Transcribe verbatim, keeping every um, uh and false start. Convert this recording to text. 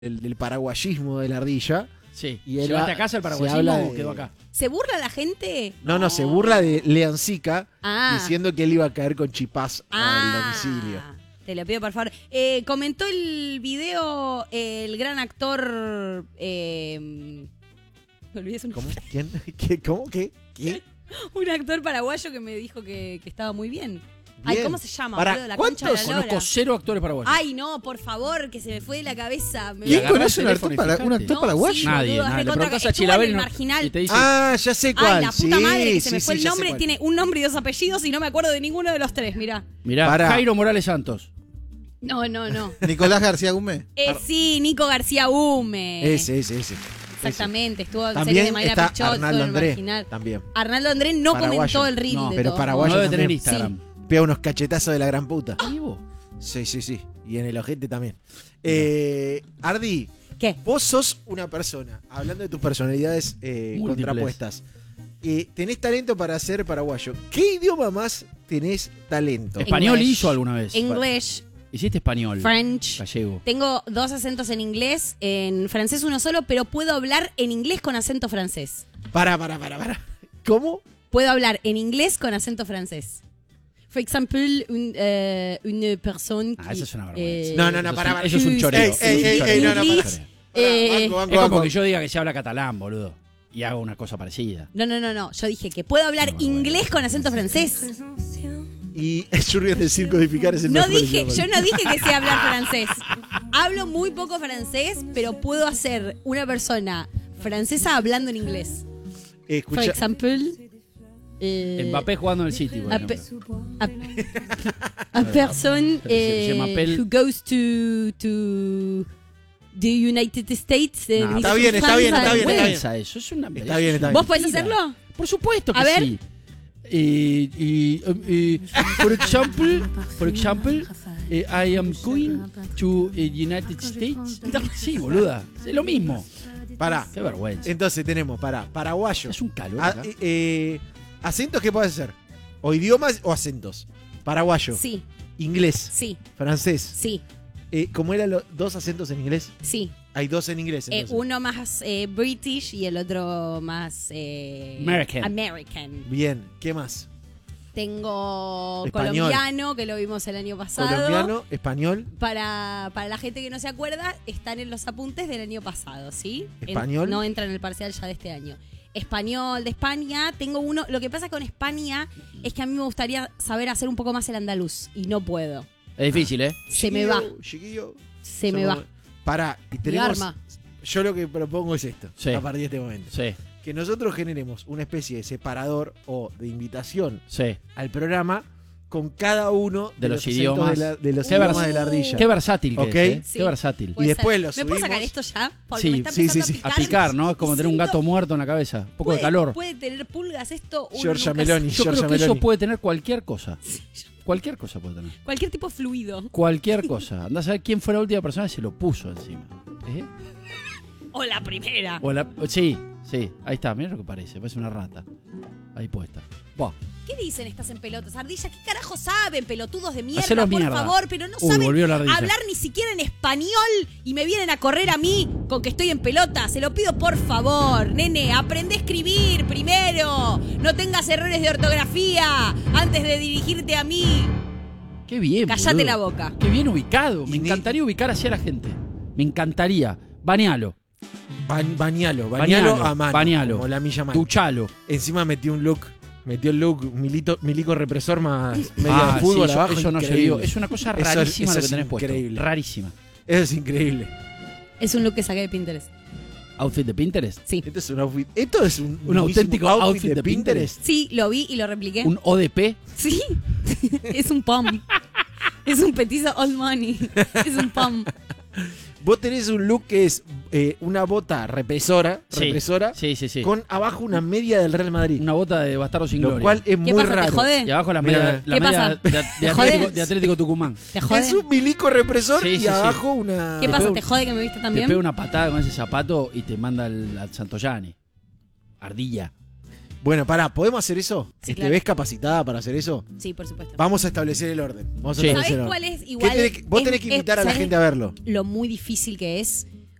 del, del paraguayismo de la ardilla. Sí. Y él ¿Llevaste ha- a casa el se paraguayismo habla o de- quedó acá? ¿Se burla la gente? No, no, se burla de Leancica Ah. diciendo que él iba a caer con chipás Ah, al domicilio. te lo pido por favor. Eh, comentó el video eh, el gran actor... Eh, me olvidé su ¿Cómo? nombre. ¿Quién? ¿Qué? ¿Cómo? ¿Qué? ¿Qué? Un actor paraguayo que me dijo que, que estaba muy bien. Ay, Bien. ¿cómo se llama? Para, boludo? La concha de la ¿cuántos? lora. Conozco cero actores paraguayos. Ay, no, por favor, que se me fue de la cabeza. Me Y ¿Quién agarrá conoce el un actor, teléfono y para- un fíjate. actor No, paraguayo? sí, Nadie, boludo, nadie. Le recontra- preguntás a estuvo en Chilaver el y, no- Marginal. y te dice... Ah, ya sé cuál. Ay, la puta sí, madre, que se sí, me fue sí, el ya sé nombre. cuál. Tiene un nombre y dos apellidos y no me acuerdo de ninguno de los tres, mirá. Mirá, Pará. Jairo Morales Santos. No, no, no. Nicolás García Gómez. Eh, sí, Nico García Hume. Ese, ese, ese. Exactamente, estuvo en serie También de Mayra está Pichot, estuvo en Arnaldo el André. Marginal. También. Arnaldo André no Paraguayo. comentó el reel No, de pero todo. paraguayo no debe tener también. Instagram. Pega unos cachetazos de la gran puta. ¿Vivo? Sí, sí, sí. Y en el ojete también. Eh, Ardi, ¿Qué? vos sos una persona, hablando de tus personalidades eh, Múltiples. contrapuestas. Eh, tenés talento para ser paraguayo. ¿Qué idioma más tenés talento? ¿Español English. hizo alguna vez? English, ¿Hiciste español? French. Gallego. Tengo dos acentos en inglés, en francés uno solo, pero puedo hablar en inglés con acento francés. Para, para, para, para. ¿Cómo? Puedo hablar en inglés con acento francés. Por ejemplo, un, eh, una persona Ah, que... eso es una vergüenza. eh, No, no, no, Eso es para, un- para. Eso es un choreo. Ey, eso ey, es un ey, choreo. ey, no, no, English. para. Eh, Banco, banco, Es como banco. que yo diga que se habla catalán, boludo. Y hago una cosa parecida. No, no, no, no. Yo dije que puedo hablar No, bueno. inglés con acento francés. Y Jurgen del Circo de Picar es el No mejor dije, idioma. yo no dije que sé hablar francés. Hablo muy poco francés, pero puedo hacer una persona francesa hablando en inglés. Eh, Por escucha, ejemplo, eh, Mbappé jugando en el City, por a, ejemplo. pe- a, a person Se- se eh, m'appelle- who goes to to the United States. eh, Nah, está bien, está bien, está bien, está vergüenza eso. Es una Está bien, está bien. ¿Vos podés hacerlo? Por supuesto que A ver. sí. Eh, eh, eh, por ejemplo, por ejemplo, eh, I am going to the United States. Sí, boluda. Es lo mismo. pará. Qué vergüenza. Entonces tenemos, pará, paraguayo. Es un calor. Ah, acá. eh, eh, ¿Acentos qué puedes hacer? ¿O idiomas o acentos? Paraguayo, Sí, inglés, sí, francés. sí, Eh, ¿Cómo eran los dos acentos en inglés? sí. Hay dos en inglés. Eh, entonces. uno más eh, British y el otro más eh, American. American. Bien, ¿qué más? Tengo Español. colombiano, que lo vimos el año pasado. Colombiano, español, Para, para la gente que no se acuerda, están en los apuntes del año pasado, ¿sí? En- Español. no entra en el parcial ya de este año. Español de España, tengo uno. Lo que pasa con España es que a mí me gustaría saber hacer un poco más el andaluz y no puedo. Es difícil, ¿eh? Se me va, Chiquillo, chiquillo. se me va. Pará, y Mi tenemos. arma. Yo lo que propongo es esto, Sí. a partir de este momento. Sí, Que nosotros generemos una especie de separador o de invitación sí. al programa con cada uno de, De los acentos idiomas. de, la- de los Qué idiomas vers- de la ardilla. Qué versátil que Ok. es, ¿eh? Sí. Qué versátil. Puede Y después ser. lo ¿Me puedo sacar subimos? esto ya? Porque Sí, me está sí, empezando sí, sí. a A picar. picar, ¿no? Es como tener un Siento- gato muerto en la cabeza. Un poco de Puede- calor. Puede tener pulgas esto. uno Giorgia nunca Meloni. sabe. Yo creo Giorgia que eso Meloni. puede tener cualquier cosa. Cualquier cosa puede tener. Cualquier tipo de fluido. Cualquier cosa. Andá a saber quién fue la última persona que se lo puso encima. ¿Eh? O la primera. O la- sí, sí. Ahí está. Mira lo que parece. Parece una rata. Ahí puesta. Buah. ¿Qué dicen estas en pelotas? Ardillas, ¿qué carajo saben? Pelotudos de mierda, Hacelo por mierda. favor, pero no Uy, saben volvió la ardilla. hablar ni siquiera en español y me vienen a correr a mí con que estoy en pelota. Se lo pido por favor, nene, aprende a escribir primero. No tengas errores de ortografía antes de dirigirte a mí. Qué bien. Cállate boludo. la boca. Qué bien ubicado. Me Y ni- encantaría ubicar así a la gente. Me encantaría. Banealo. Ba- bañalo, bañalo Bañalo, a mano. bañalo. Como la milla mano. Duchalo. Encima metió un look, metió el look milito, milico represor más media Ah, de fútbol sí, eso, abajo. eso no se increíble. vio. Es una cosa Eso es- rarísima eso lo que es tenés puesto. increíble. Rarísima. Eso es increíble. Es un look que saqué de Pinterest. Outfit de Pinterest. Sí. Esto es un outfit. Esto es un, Un mismísimo auténtico outfit de Pinterest. Sí, lo vi y lo repliqué. Un O D P. Sí. Es un pom. Es un petizo old money. Es un pom. Vos tenés un look que es eh, una bota represora, Sí. represora Sí, sí, sí. con abajo una media del Real Madrid. Una bota de bastardo sin lo gloria. cual es ¿Qué muy pasa? ¿Te raro. jode? Y abajo la Mira, media, la ¿qué media pasa? de, de ¿Te Atlético, jode? de Atlético Tucumán. ¿Te jode? Es un milico represor Sí, y sí, sí. abajo una. ¿Qué Te pasa? pego- ¿Te jode que me viste Te también? pega una patada con ese zapato y te manda al, al Santoyani. Ardilla. Bueno, pará, ¿podemos hacer eso? Sí, ¿Te claro. ves capacitada para hacer eso? Sí, por supuesto. Vamos a establecer el orden. Vamos a Sí. establecer ¿Sabés el cuál orden. es? ¿Qué Igual tenés que- vos es- tenés que es- invitar a la ¿sabés gente a verlo. lo muy difícil que es